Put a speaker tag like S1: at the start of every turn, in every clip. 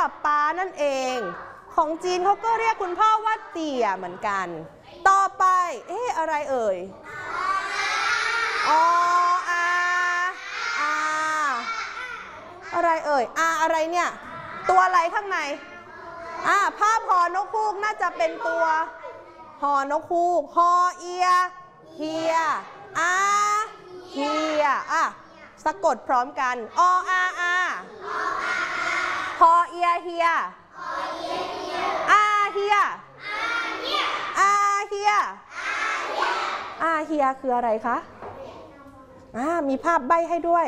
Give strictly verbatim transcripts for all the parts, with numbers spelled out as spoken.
S1: บป้านั่นเองของจีนเขาก็เรียกคุณพ่อว่าเตี่ยเหมือนกันต่อไปเอ๊ะอะไรเอ่ยออาอาอะไรเอ่ยอาอะไรเนี่ยตัวอะไรข้างในอ่าภาพหอนกฮูกน่าจะเป็นตัวหอนกฮูกฮอเอียเฮียอาเฮียอ่ะสะกดพร้อมกันออาอาฮอเอียเฮียอาเฮียอาเฮียอาเฮียคืออะไรคะอ่ามีภาพใบ้ให้ด้วย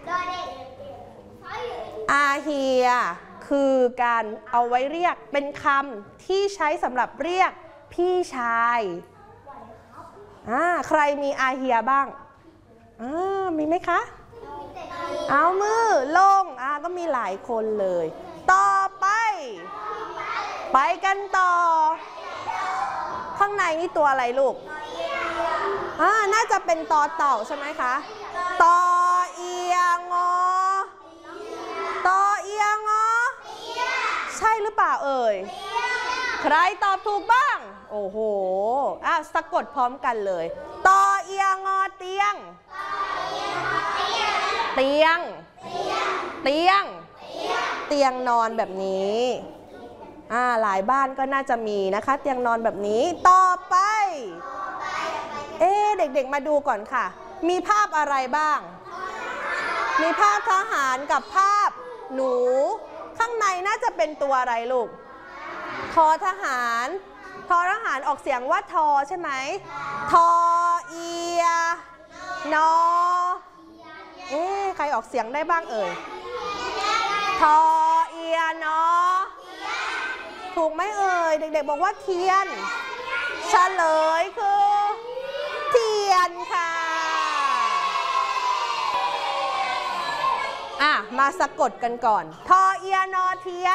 S1: อาเฮียคือการเอาไว้เรียกเป็นคำที่ใช้สำหรับเรียกพี่ชายอ่าใครมีอาเฮียบ้างอ่ามีไหมคะเอามือลงอ่าก็มีหลายคนเลยต่อไปไปกันต่อข้างในนี่ตัวอะไรลูกอ่าน่าจะเป็นตอเต่าใช่ไหมคะตอเอียงอตอเอียงอใช่หรือเปล่าเอ่ยใครตอบถูกบ้างโอ้โหอ่ะสะกดพร้อมกันเลยตอเอียงอเตียงเตียงเตียงเตียงนอนแบบนี้อ่าหลายบ้านก็น่าจะมีนะคะเตียงนอนแบบนี้ต่อไปเอ๊ะเด็กๆมาดูก่อนค่ะมีภาพอะไรบ้างมีภาพทหารกับภาพหนูข้างในน่าจะเป็นตัวอะไรลูกทอทหารทอทหารออกเสียงว่าทอใช่ไหมทอเอียนอเอ๊ะใครออกเสียงได้บ้างเอ่ยทอเอียนอถูกไหมเอ่ยเด็กๆบอกว่าเทียนเฉลยคือเทียนค่ะอ่ะมาสะกดกันก่อนทอเอียนอเทียน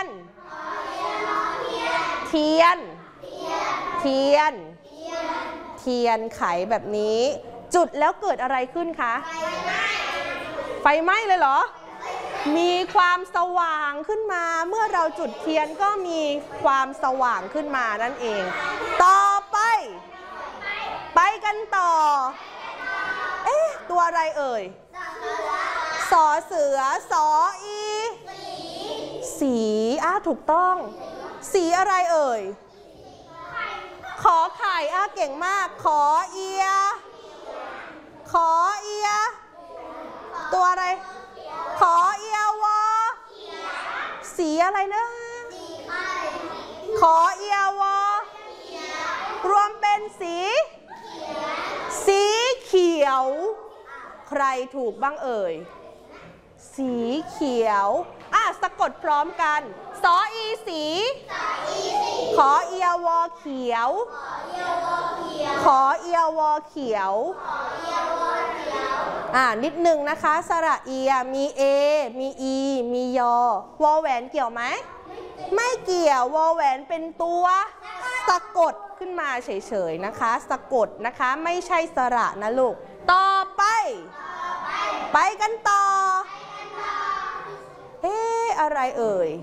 S1: เทียนเทียนเทียนไขแบบนี้จุดแล้วเกิดอะไรขึ้นคะไฟไหม้เลยเหรอมีความสว่างขึ้นมาเมื่อเราจุดเทียนก็มีความสว่างขึ้นมานั่นเองต่อไปไปกันต่อเอ๊ะตัวอะไรเอ่ยสอเสือสออีสีอ่ะถูกต้องสีอะไรเอ่ยขอไข่อ่ะเก่งมากขอเอียขอเอียตัวอะไรขอเอียวอสีอะไรนะขอเอียวอรวมเป็นสีสีเขียวใครถูกบ้างเอ่ยสีเขียวอ่ะสะกดพร้อมกันสออีสีขอเอียวอเขียวขอเอียวอเขียวอ่านิดหนึ่งนะคะสระเอียมีเอมีอีมียอวอแหวนเกี่ยวไหมไม่เกี่ยววอแหวนเป็นตัวสะกดขึ้นมาเฉยๆนะคะสะกดนะคะไม่ใช่สระนะลูกต่อไปไปกันต่อเอ๊ะอะไรเอ่ย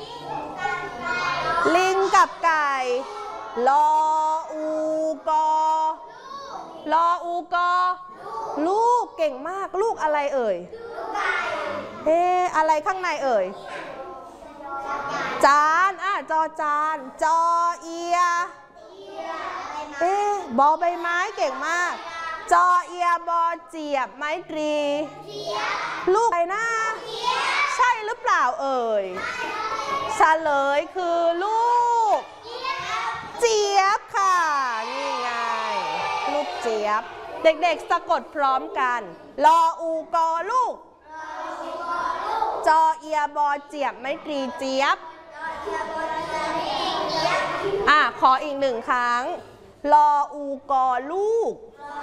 S1: ลิงกับไก่ลออูกอลออูกอลูกเก่งมากลูกอะไรเอ่ยเอ๊ะอะไรข้างในเอ่ยจานอ่ะจอจานจอเอียเอ๊ะบอใบไม้เก่งมากจอเอียบอเจียบไม้ตรีลูกอะไรนะใช่หรือเปล่าเอ่ยเฉลยคือลูกเจี๊ยบค่ะนี่ไงลูกเจี๊ยบเด็กๆสะกดพร้อมกันลออูกอลูกจอเอียบอเจียบไม้ตรีเจี๊ยบอ่ะขออีกหนึ่งครั้งลออูกอลูก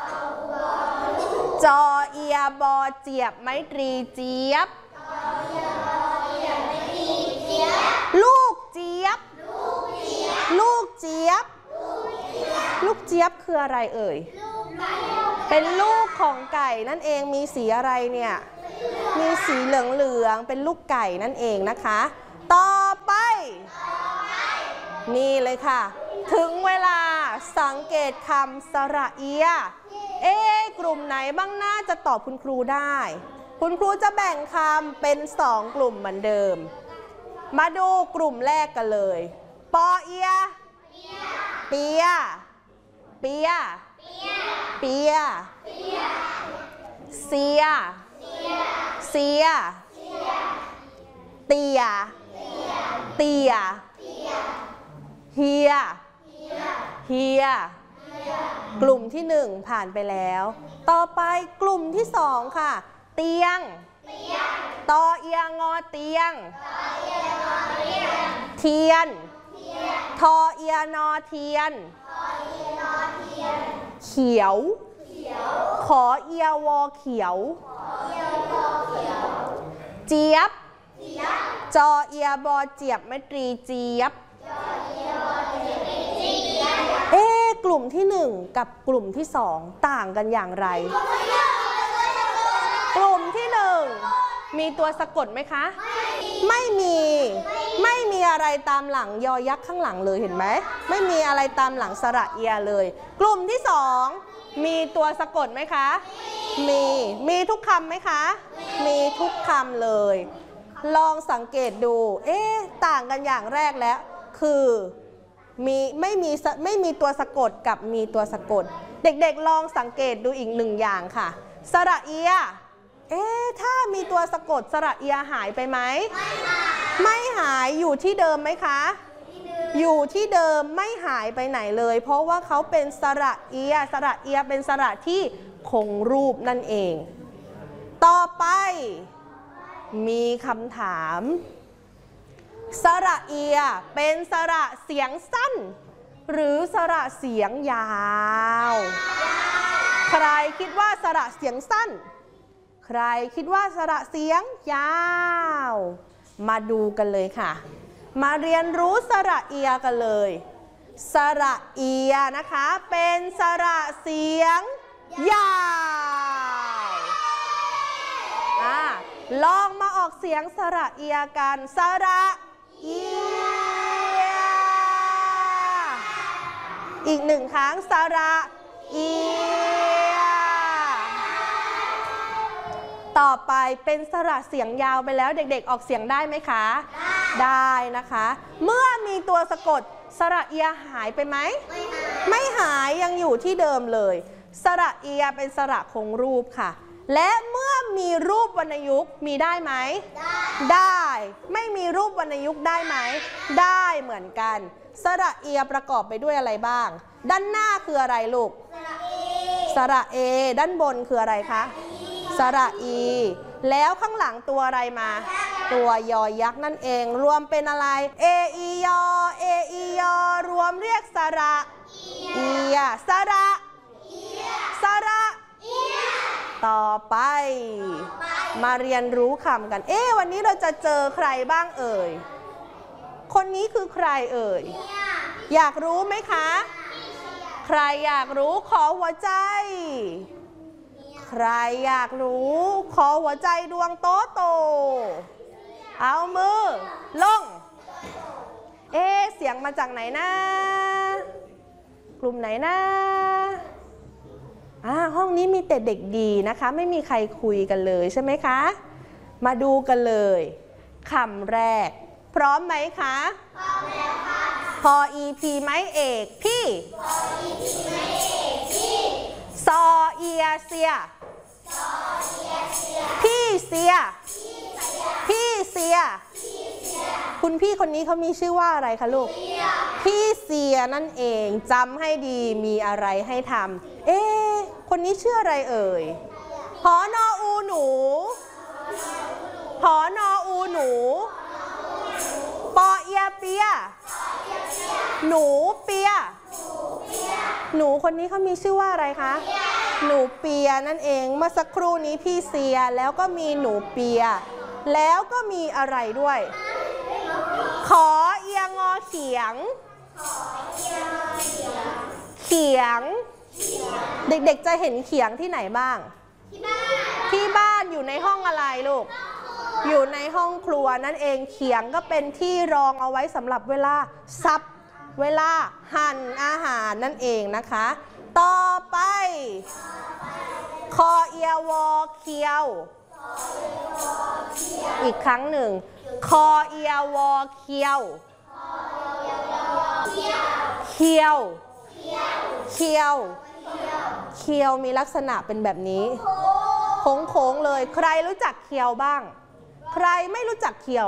S1: จอเอียบอเจียบไม้ตรีเจี๊ยบลูกเจี๊ยบลูกเจี๊ยบลูกเจี๊ยบคืออะไรเอ่ยเป็นลูกของไก่นั่นเองมีสีอะไรเนี่ยมีสีเหลืองๆเป็นลูกไก่นั่นเองนะคะต่อไปนี่เลยค่ะ ถึงเวลาสังเกตคำสระเอียเอ๊ะกลุ่มไหนบ้างน่าจะตอบคุณครูได้คุณครูจะแบ่งคำเป็นสองกลุ่มเหมือนเดิมมาดูกลุ่มแรกกันเลยปอเอียเปียเปียเปียเสียเสียเตียเตียเฮียเฮียกลุ่มที่หนึ่งผ่านไปแล้วต่อไปกลุ่มที่สองค่ะเตียงตอเอียงอเตียงเทียนทอเอียนอเทียนเขียวขอเอียวอเขียวเจี๊ยบจอเอียบอเจียบไม่ตรีเจี๊ยบเอ๊ะกลุ่มที่หนึ่งกับกลุ่มที่สองต่างกันอย่างไรกลุ่มที่หนึ่งมีตัวสะกดไหมคะไม่มีไม่มีอะไรตามหลังยอยักษ์ข้างหลังเลยเห็นไหมไม่มีอะไรตามหลังสระเอียเลยกลุ่มที่สองมีตัวสะกดไหมคะมีมีทุกคำไหมคะมีทุกคำเลยลองสังเกตดูเอ๊ะต่างกันอย่างแรกแล้วคือมีไม่มีไม่มีตัวสะกดกับมีตัวสะกดเด็กๆลองสังเกตดูอีกหนึ่งอย่างค่ะสระเอียเอ๊ะถ้ามีตัวสะกดสระเอียหายไปไหมไม่หายอยู่ที่เดิมไหมคะอยู่ที่เดิมไม่หายไปไหนเลยเพราะว่าเขาเป็นสระเอียสระเอียเป็นสระที่คงรูปนั่นเองต่อไปมีคำถามสระเอียเป็นสระเสียงสั้นหรือสระเสียงยาวใครคิดว่าสระเสียงสั้นใครคิดว่าสระเสียงยาวมาดูกันเลยค่ะมาเรียนรู้สระเอียกันเลยสระเอียนะคะเป็นสระเสียงยาวอ่าลองมาออกเสียงสระเอียกันสระเอียอีกหนึ่งครั้งสระเอียต่อไปเป็นสระเสียงยาวไปแล้วเด็กๆออกเสียงได้ไหมคะได้นะคะเมื่อมีตัวสะกดสระเอียหายไปไหมไม่หายยังอยู่ที่เดิมเลยสระเอียเป็นสระคงรูปค่ะและเมื่อมีรูปวรรณยุกต์มีได้ไหมได้ไม่มีรูปวรรณยุกต์ได้ไหมได้เหมือนกันสระเอียประกอบไปด้วยอะไรบ้างด้านหน้าคืออะไรลูกสระเอด้านบนคืออะไรคะสระอีแล้วข้างหลังตัวอะไรมาตัวยอยักษ์นั่นเองรวมเป็นอะไรเออียอเออียอรวมเรียกสระเอียสระสระต่อไปมาเรียนรู้คำกันเอ๊ะวันนี้เราจะเจอใครบ้างเอ่ยคนนี้คือใครเอ่ยอยากรู้ไหมคะใครอยากรู้ขอหัวใจใครอยากรู้ขอหัวใจดวงโตโตเอามือลงเอ๊ะเสียงมาจากไหนนะกลุ่มไหนนะอ่าห้องนี้มีแต่เด็กดีนะคะไม่มีใครคุยกันเลยใช่ไหมคะมาดูกันเลยคำแรกพร้อมไหมคะพร้อมแล้วค่ะพออีพีไม้เอกพี่พออีพีไม้เอกพี่ซอเอียเสียซอเอียเสียพี่เสียพี่เสียคุณพี่คนนี้เขามีชื่อว่าอะไรคะลูกพี่เสียนั่นเองจำให้ดีมีอะไรให้ทำเอ๊ะคนนี้ชื่ออะไรเอ่ยผอนออูหนูผอนออูหนูปอเอียเปียหนูเปียหนูคนนี้เขามีชื่อว่าอะไรคะหนูเปียนั่นเองเมื่อสักครู่นี้พี่เสียแล้วก็มีหนูเปียแล้วก็มีอะไรด้วยขอเอียงอเขียงเขียงเด็กๆจะเห็นเขียงที่ไหนบ้างที่บ้านอยู่ในห้องอะไรลูกอยู่ในห้องครัวนั่นเองเขียงก็เป็นที่รองเอาไว้สำหรับเวลาซับเวลาหั่นอาหารนั่นเองนะคะต่อไปคอเอียวอเคียวอีกครั้งหนึ่งคอเอียวอเคียวเคียวเคียวเคียวมีลักษณะเป็นแบบนี้โค้งๆเลยใครรู้จักเคียวบ้างใครไม่รู้จักเคียว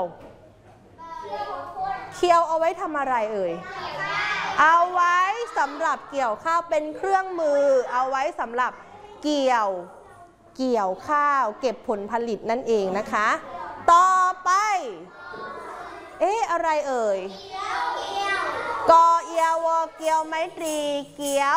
S1: เคียวเอาไว้ทำอะไรเอ่ยเอาไว้สำหรับเกี่ยวข้าวเป็นเครื่องมือเอาไว้สำหรับเกี่ยวเกี่ยวข้าวเก็บผลผลิตนั่นเองนะคะต่อไปเอ๊ะอะไรเอ่ยกอเอียววอเกียวไม้ตรีเกียว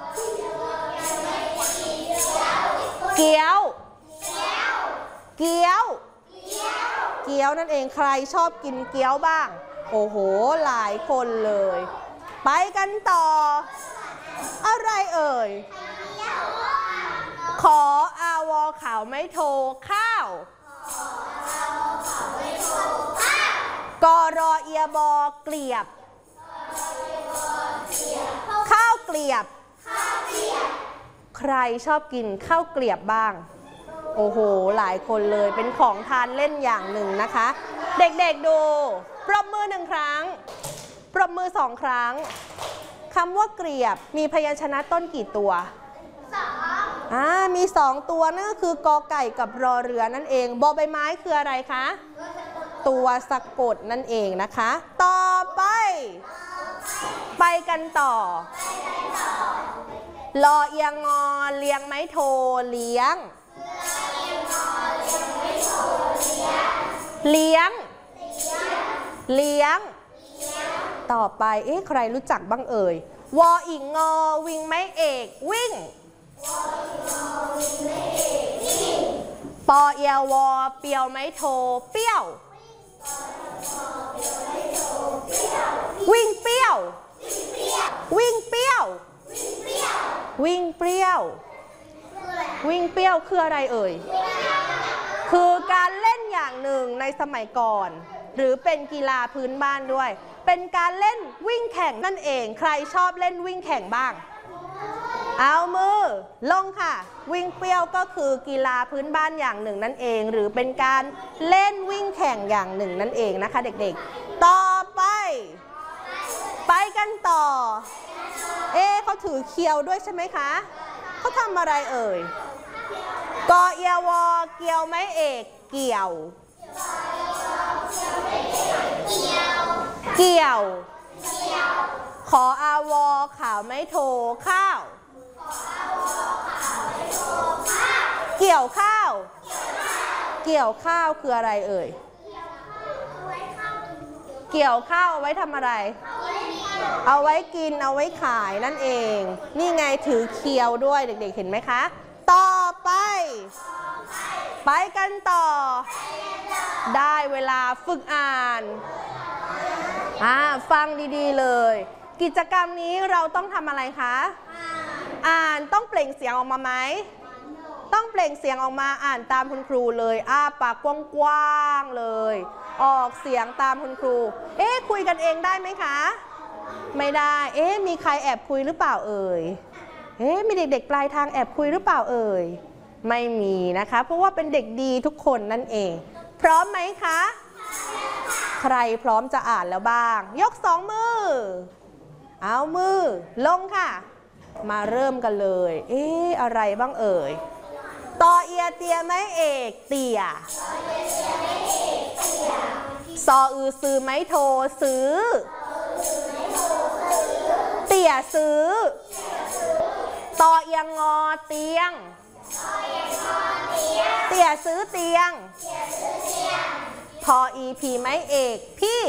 S1: เกียวเกียวเกียวนั่นเองใครชอบกินเกียวบ้างโอ้โหหลายคนเลยไปกันต่ออะไรเอ่ยขออาวอขาวไม่โทข้าวกอรอเอียบอเกลียบข้าวเกลียบใครชอบกินข้าวเกลียบบ้างโอ้โหหลายคนเลยเป็นของทานเล่นอย่างหนึ่งนะคะเด็กๆดูปรบมือหนึ่งครั้งปรบมือสองครั้งคำว่าเกลียบมีพยัญชนะต้นกี่ตัวสองอ่ามีสองตัวนั่นก็คือกอไก่กับรอเรือนั่นเองบอใบไม้คืออะไรคะตัวสะกดนั่นเองนะคะต่อไปไปกันต่อรอเอียงงอเลี้ยงไม้โทเลี้ยงเลี้ยงเลี้ยงต่อไปเอ๊ะใครรู้จักบ้างเอ่ยวออีกงอวิ่งไม้เอกวิ่งปอเอียววอเปียวไม้โทเปี้ยววิ่งเปี้ยววิ่งเปี้ยววิ่งเปรี้ยววิ่งเปรี้ยวคืออะไรเอ่ยคือการเล่นอย่างหนึ่งในสมัยก่อนหรือเป็นกีฬาพื้นบ้านด้วยเป็นการเล่นวิ่งแข่งนั่นเองใครชอบเล่นวิ่งแข่งบ้างเอามือลงค่ะวิ่งเปรี้ยวก็คือกีฬาพื้นบ้านอย่างหนึ่งนั่นเองหรือเป็นการเล่นวิ่งแข่งอย่างหนึ่งนั่นเองนะคะเด็กๆต่อไปไปกันต่อเอ๊ะเขาถือเคียวด้วยใช่ไหมคะเขาทำอะไรเอ่ยกอเอียวอเกียวไม้เอกเกี่ยวเกี่ยวขออาวอขาวไม้โทข้าวเกี่ยวข้าวเกี่ยวข้าวคืออะไรเอ่ยเกี่ยวข้าวเอาไว้ทำอะไรเอาไว้กินเอาไว้ขายนั่นเองนี่ไงถือเคียวด้วยเด็กๆเห็นไหมคะต่อไปไปกันต่อได้เวลาฝึกอ่านอ่าฟังดีๆเลยกิจกรรมนี้เราต้องทำอะไรคะอ่านต้องเปล่งเสียงออกมาไหมต้องเปล่งเสียงออกมาอ่านตามคุณครูเลยอ้าปากกว้างๆเลยออกเสียงตามคุณครูเอ๊ะคุยกันเองได้ไหมคะไม่ได้เอ๊ะมีใครแอบคุยหรือเปล่าเอ่ยเอ๊ะมีเด็กๆปลายทางแอบคุยหรือเปล่าเอ่ยไม่มีนะคะเพราะว่าเป็นเด็กดีทุกคนนั่นเองพร้อมไหมคะใครพร้อมจะอ่านแล้วบ้างยกสองมือเอามือลงค่ะมาเริ่มกันเลยเอ๊ะอะไรบ้างเอ่ยตอเอียเตียไม้เอกเตี่ยซออือซื้อไม้โทซื้อเตี่ยซื้อตอเอียงงอเตียงเตี่ยซื้อเตียงพออีพีไม้เอกพี่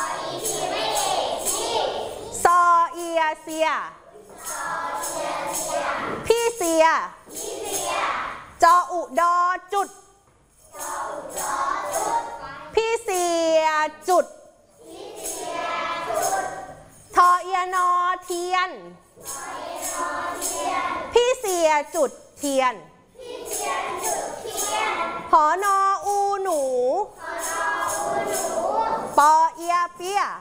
S1: ซอเอียเสียพี่เสียจออุดอจุดพี่เสียจุดทอเอียนอเทียนพี่เสียจุดเทียนหอนออูหนูปอเอียเปีย